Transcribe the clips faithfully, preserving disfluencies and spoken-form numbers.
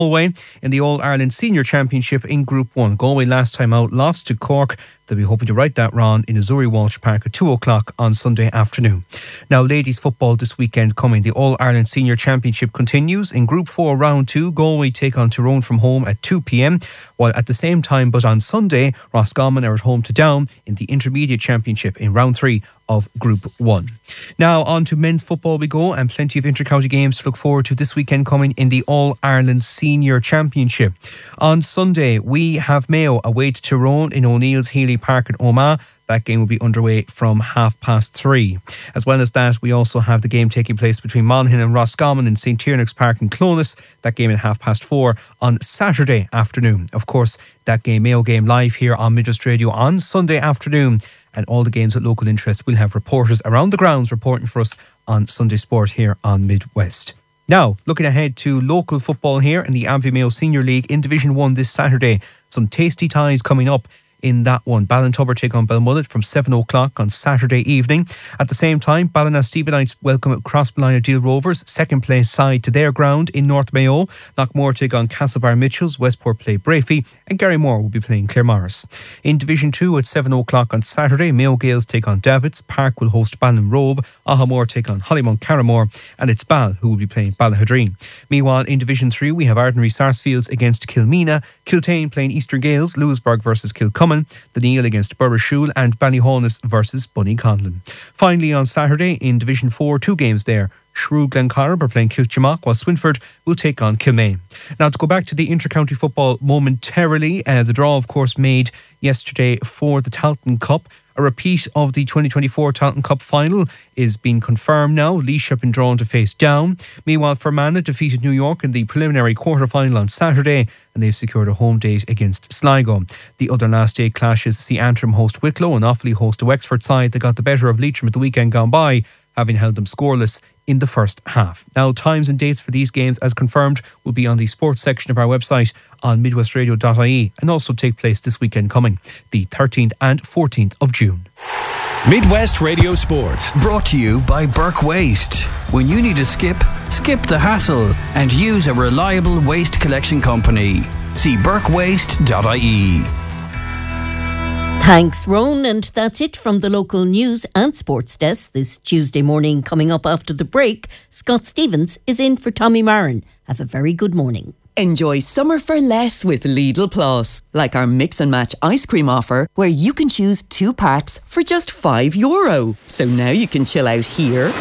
Galway in the All-Ireland Senior Championship in Group one. Galway last time out lost to Cork. They'll be hoping to right that wrong in Azuri Walsh Park at two o'clock on Sunday afternoon. Now, ladies football this weekend coming. The All-Ireland Senior Championship continues. In Group four, Round two, Galway take on Tyrone from home at two p.m. While at the same time, but on Sunday, Roscommon are at home to Down in the Intermediate Championship in Round three of Group one. Now on to men's football we go, and plenty of inter-county games to look forward to this weekend coming in the All-Ireland Senior Championship. On Sunday we have Mayo away to Tyrone in O'Neill's Healy Park in Omagh. That game will be underway from half past three. As well as that, we also have the game taking place between Monaghan and Roscommon in Saint Tiernach's Park in Clones. That game at half past four on Saturday afternoon. Of course, that game, Mayo game, live here on Midwest Radio on Sunday afternoon. And all the games with local interest will have reporters around the grounds reporting for us on Sunday Sport here on Midwest. Now, looking ahead to local football here in the Abbey Mayo Senior League in Division one this Saturday. Some tasty ties coming up in that one. Ballintubber take on Belmullet from seven o'clock on Saturday evening. At the same time, Ballina Stephenites welcome Crossballina Deal Rovers, second place side, to their ground in North Mayo. Knockmore take on Castlebar Mitchells, Westport play Brafey, and Garrymore will be playing Claremorris. In Division two at seven o'clock on Saturday, Mayo Gales take on Davids, Park will host Ballinrobe, Ahamore take on Hollymount Carramore, and it's Ball who will be playing Ballahadreen. Meanwhile, in Division three, we have Ardnary Sarsfields against Kilmeena, Kiltane playing Eastern Gales, Lewisburg versus Kilcummin, the Neil against Burrishoole, and Ballyhonus versus Bunny Conlon. Finally on Saturday in Division four, two games there. Shrewd Glencorrib are playing Kilchimock, while Swinford will take on Kilmaine. Now, to go back to the inter-county football momentarily, uh, the draw of course made yesterday for the Talton Cup. A repeat of the twenty twenty-four Talton Cup final is being confirmed now. Laois have been drawn to face Down. Meanwhile, Fermanagh defeated New York in the preliminary quarter-final on Saturday, and they've secured a home date against Sligo. The other last day clashes see Antrim host Wicklow and Offaly host a Wexford side that got the better of Leitrim at the weekend gone by, having held them scoreless in the first half. Now, times and dates for these games, as confirmed, will be on the sports section of our website on midwestradio dot I E and also take place this weekend coming, the thirteenth and fourteenth of June. Midwest Radio Sport, brought to you by Burke Waste. When you need a skip, skip the hassle and use a reliable waste collection company. See burke waste dot I E. Thanks, Roan, and that's it from the local news and sports desk this Tuesday morning. Coming up after the break, Scott Stevens is in for Tommy Marin. Have a very good morning. Enjoy summer for less with Lidl Plus, like our mix and match ice cream offer, where you can choose two packs for just five euro. So now you can chill out here,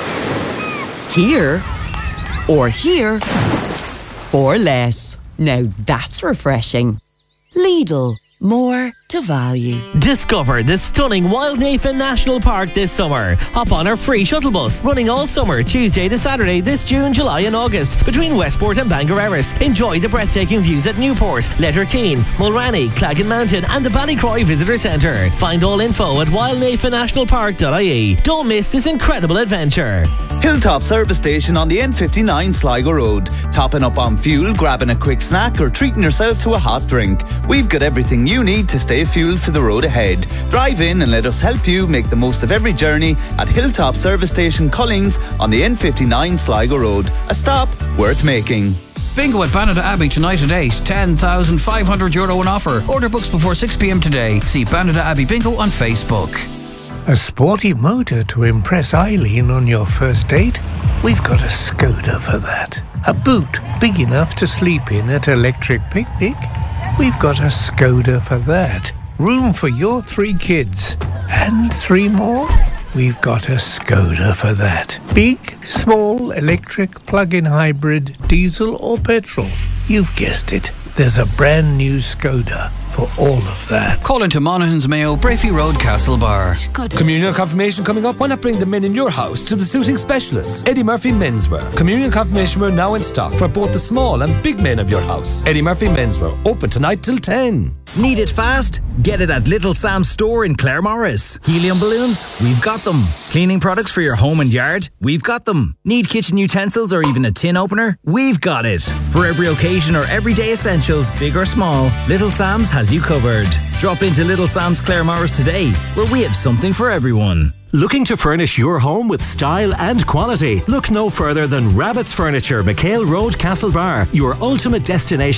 here, or here for less. Now that's refreshing. Lidl, more to value. Discover the stunning Wildnafen National Park this summer. Hop on our free shuttle bus, running all summer, Tuesday to Saturday this June, July and August, between Westport and Bangor Erris. Enjoy the breathtaking views at Newport, Letterkeene, Mulranny, Claggan Mountain and the Ballycroy Visitor Centre. Find all info at wildnafen national park dot I E. Don't miss this incredible adventure. Hilltop Service Station on the N fifty-nine Sligo Road. Topping up on fuel, grabbing a quick snack or treating yourself to a hot drink. We've got everything you need to stay fueled for the road ahead. Drive in and let us help you make the most of every journey at Hilltop Service Station Cullings on the N fifty-nine Sligo Road. A stop worth making. Bingo at Banada Abbey tonight at eight. ten thousand five hundred euro in offer. Order books before six p.m. today. See Banada Abbey Bingo on Facebook. A sporty motor to impress Eileen on your first date? We've got a Skoda for that. A boot big enough to sleep in at Electric Picnic? We've got a Skoda for that. Room for your three kids. And three more? We've got a Skoda for that. Big, small, electric, plug-in hybrid, diesel or petrol. You've guessed it. There's a brand new Skoda for all of that. Call into Monaghan's Mayo, Brafey Road, Castlebar. Communion confirmation coming up. Why not bring the men in your house to the suiting specialists? Eddie Murphy Menswear. Communion confirmation wear now in stock for both the small and big men of your house. Eddie Murphy Menswear, open tonight till ten. Need it fast? Get it at Little Sam's store in Claremorris. Helium balloons? We've got them. Cleaning products for your home and yard? We've got them. Need kitchen utensils or even a tin opener? We've got it. For every occasion or everyday essentials, big or small, Little Sam's has you covered. Drop into Little Sam's Claremorris today, where we have something for everyone. Looking to furnish your home with style and quality? Look no further than Rabbit's Furniture, McHale Road, Castlebar, your ultimate destination